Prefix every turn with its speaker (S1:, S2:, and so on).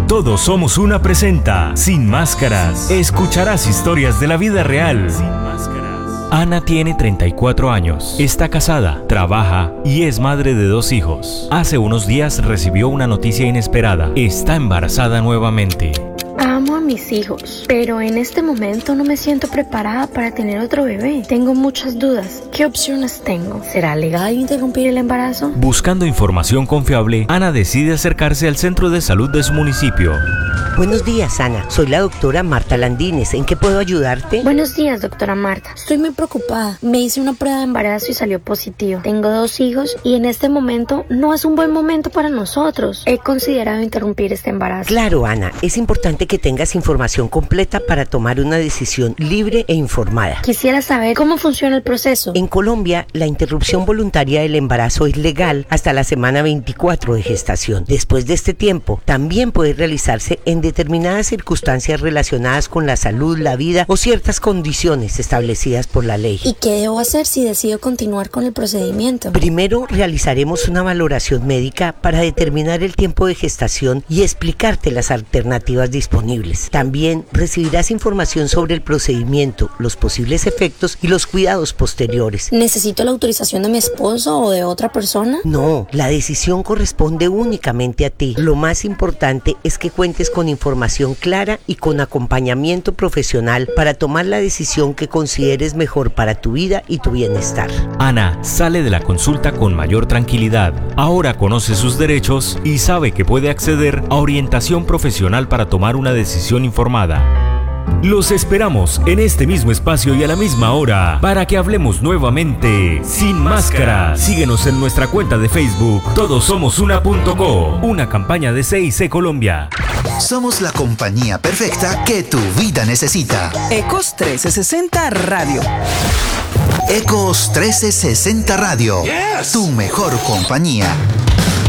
S1: Todos somos una presenta, Sin Máscaras. Escucharás historias de la vida real. Sin Máscaras. Ana tiene 34 años, está casada, trabaja y es madre de 2 hijos. Hace unos días recibió una noticia inesperada. Está embarazada nuevamente.
S2: Amo a mis hijos, pero en este momento no me siento preparada para tener otro bebé. Tengo muchas dudas. ¿Qué opciones tengo? ¿Será legal interrumpir el embarazo?
S1: Buscando información confiable, Ana decide acercarse al centro de salud de su municipio.
S3: Buenos días, Ana. Soy la doctora Marta Landines. ¿En qué puedo ayudarte?
S2: Buenos días, doctora Marta. Estoy muy preocupada. Me hice una prueba de embarazo y salió positivo. Tengo 2 hijos y en este momento no es un buen momento para nosotros. He considerado interrumpir este embarazo.
S3: Claro, Ana. Es importante que tengas información completa para tomar una decisión libre e informada.
S2: Quisiera saber cómo funciona el proceso.
S3: En Colombia, la interrupción voluntaria del embarazo es legal hasta la semana 24 de gestación. Después de este tiempo, también puede realizarse en determinadas circunstancias relacionadas con la salud, la vida o ciertas condiciones establecidas por la ley.
S2: ¿Y qué debo hacer si decido continuar con el procedimiento?
S3: Primero realizaremos una valoración médica para determinar el tiempo de gestación y explicarte las alternativas disponibles. También recibirás información sobre el procedimiento, los posibles efectos y los cuidados posteriores.
S2: ¿Necesito la autorización de mi esposo o de otra persona?
S3: No, la decisión corresponde únicamente a ti. Lo más importante es que cuentes con información clara y con acompañamiento profesional para tomar la decisión que consideres mejor para tu vida y tu bienestar.
S1: Ana sale de la consulta con mayor tranquilidad. Ahora conoce sus derechos y sabe que puede acceder a orientación profesional para tomar una decisión informada. Los esperamos en este mismo espacio y a la misma hora para que hablemos nuevamente Sin Máscaras. Síguenos en nuestra cuenta de Facebook todosomosuna.co, una campaña de CIC Colombia.
S4: Somos la compañía perfecta que tu vida necesita.
S5: Ecos 1360 Radio.
S4: Ecos 1360 Radio. Yes. Tu mejor compañía.